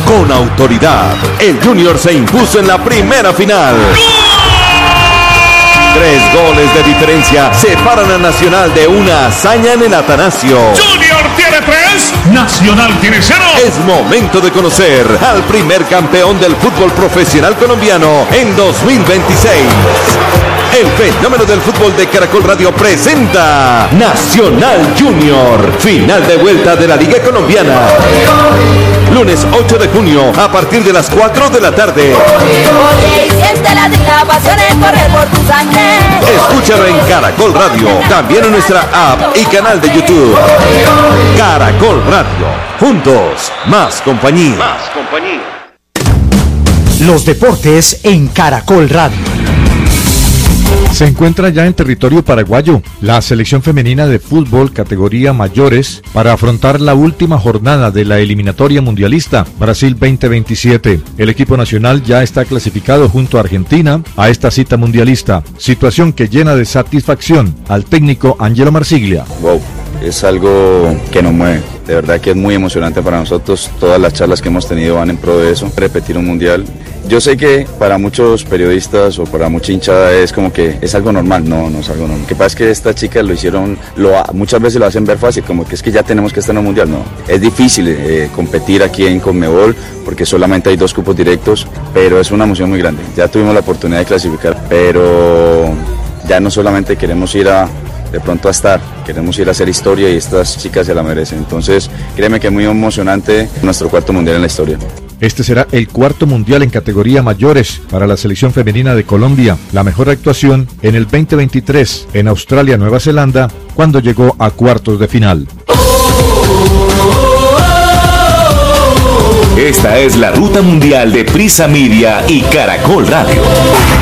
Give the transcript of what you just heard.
Con autoridad, el Junior se impuso en la primera final. 3 goles de diferencia separan a Nacional de una hazaña en el Atanasio. Junior tiene 3, Nacional tiene 0. Es momento de conocer al primer campeón del fútbol profesional colombiano en 2026. El fenómeno del fútbol de Caracol Radio presenta Nacional Junior, final de vuelta de la Liga Colombiana. Lunes 8 de junio a partir de las 4 de la tarde. Escúchalo en Caracol Radio, también en nuestra app y canal de YouTube. Caracol Radio, juntos, más compañía. Los deportes en Caracol Radio. Se encuentra ya en territorio paraguayo la selección femenina de fútbol categoría mayores para afrontar la última jornada de la eliminatoria mundialista Brasil 2027. El equipo nacional ya está clasificado junto a Argentina a esta cita mundialista, situación que llena de satisfacción al técnico Angelo Marsiglia. Wow, es algo que nos mueve. De verdad que es muy emocionante para nosotros. Todas las charlas que hemos tenido van en pro de eso, repetir un mundial. Yo sé que para muchos periodistas o para mucha hinchada es como que es algo normal. No es algo normal. Lo que pasa es que estas chicas lo hicieron, muchas veces lo hacen ver fácil, como que es que ya tenemos que estar en un mundial. No, es difícil competir aquí en Conmebol porque solamente hay 2 cupos directos, pero es una emoción muy grande. Ya tuvimos la oportunidad de clasificar, pero ya no solamente queremos ir de pronto a estar, queremos ir a hacer historia y estas chicas se la merecen. Entonces, créeme que es muy emocionante nuestro 4º mundial en la historia. Este será el 4º mundial en categoría mayores para la selección femenina de Colombia, la mejor actuación en el 2023 en Australia, Nueva Zelanda, cuando llegó a cuartos de final. Esta es la ruta mundial de Prisa Media y Caracol Radio.